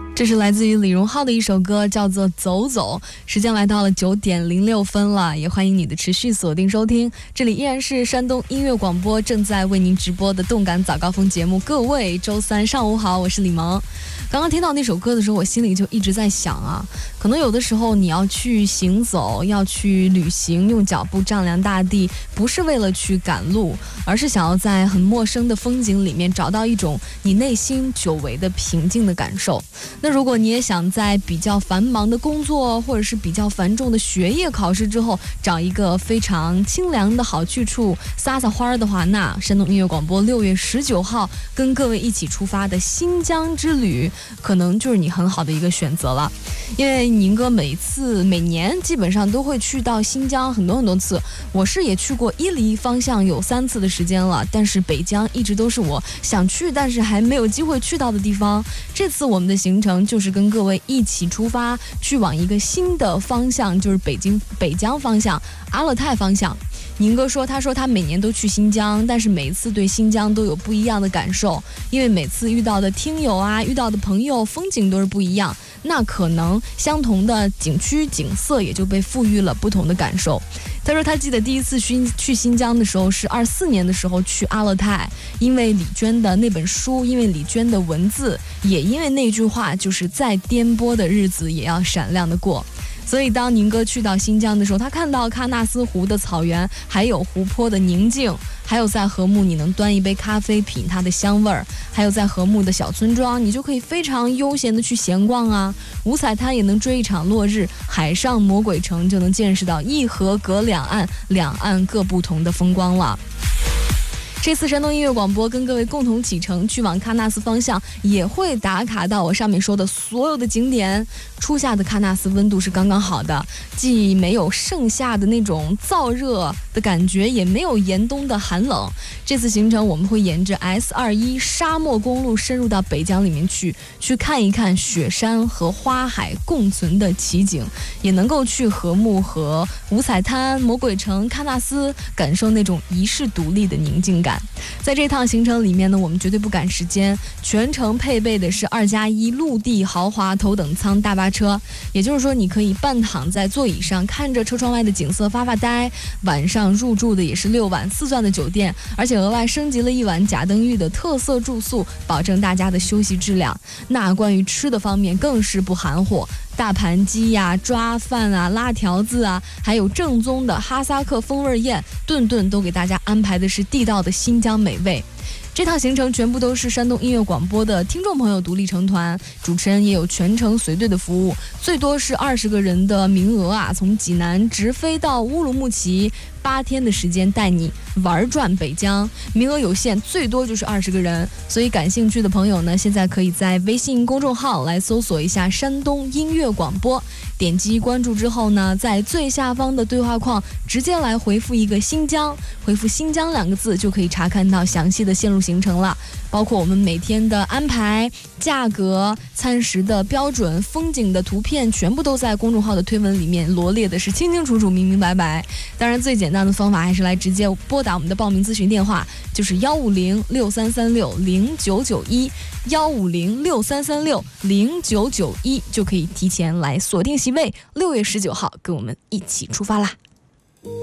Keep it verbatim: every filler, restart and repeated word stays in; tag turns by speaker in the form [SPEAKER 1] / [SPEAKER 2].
[SPEAKER 1] 这是来自于李荣浩的一首歌，叫做《走走》。时间来到了九点零六分了，也欢迎你的持续锁定收听。这里依然是山东音乐广播正在为您直播的动感早高峰节目。各位周三上午好，我是李萌。刚刚听到那首歌的时候，我心里就一直在想啊，可能有的时候你要去行走，要去旅行，用脚步丈量大地，不是为了去赶路，而是想要在很陌生的风景里面找到一种你内心久违的平静的感受。那如果你也想在比较繁忙的工作或者是比较繁重的学业考试之后找一个非常清凉的好去处撒撒欢的话，那山东音乐广播六月十九号跟各位一起出发的新疆之旅可能就是你很好的一个选择了。因为宁哥每次每年基本上都会去到新疆很多很多次，我是也去过伊犁方向有三次的时间了，但是北疆一直都是我想去但是还没有机会去到的地方。这次我们的行程就是跟各位一起出发，去往一个新的方向，就是北京北疆方向，阿勒泰方向。宁哥说，他说他每年都去新疆，但是每一次对新疆都有不一样的感受，因为每次遇到的听友啊，遇到的朋友，风景都是不一样，那可能相同的景区景色也就被赋予了不同的感受。他说他记得第一次去去新疆的时候是二四年的时候去阿勒泰，因为李娟的那本书，因为李娟的文字，也因为那句话，就是再颠簸的日子也要闪亮的过。所以当宁哥去到新疆的时候，他看到喀纳斯湖的草原，还有湖泊的宁静，还有在禾木你能端一杯咖啡品它的香味儿，还有在禾木的小村庄你就可以非常悠闲的去闲逛啊，五彩滩也能追一场落日，海上魔鬼城就能见识到一河隔两岸，两岸各不同的风光了。这次山东音乐广播跟各位共同启程去往喀纳斯方向，也会打卡到我上面说的所有的景点。初夏的喀纳斯温度是刚刚好的，既没有盛夏的那种燥热的感觉，也没有严冬的寒冷。这次行程我们会沿着 S 二十一 沙漠公路深入到北疆里面去，去看一看雪山和花海共存的奇景，也能够去禾木和五彩滩、魔鬼城、喀纳斯，感受那种遗世独立的宁静感。在这趟行程里面呢，我们绝对不赶时间，全程配备的是二加一陆地豪华头等舱大巴车，也就是说你可以半躺在座椅上，看着车窗外的景色发发呆。晚上入住的也是六晚四钻的酒店，而且额外升级了一晚贾登峪的特色住宿，保证大家的休息质量。那关于吃的方面更是不含糊，大盘鸡呀、抓饭啊、拉条子啊，还有正宗的哈萨克风味宴，顿顿都给大家安排的是地道的新疆美味。这趟行程全部都是山东音乐广播的听众朋友独立成团，主持人也有全程随队的服务，最多是二十个人的名额啊，从济南直飞到乌鲁木齐，八天的时间带你玩转北疆，名额有限，最多就是二十个人。所以感兴趣的朋友呢，现在可以在微信公众号来搜索一下山东音乐广播，点击关注之后呢，在最下方的对话框直接来回复一个新疆，回复新疆两个字就可以查看到详细的线路行程了，包括我们每天的安排、价格、餐食的标准、风景的图片，全部都在公众号的推文里面罗列的是清清楚楚、明明白白。当然最简单的方法还是来直接拨打我们的报名咨询电话，就是幺五零六三三六零九九一，幺五零六三三六零九九一，就可以提前来锁定席位，六月十九号跟我们一起出发啦。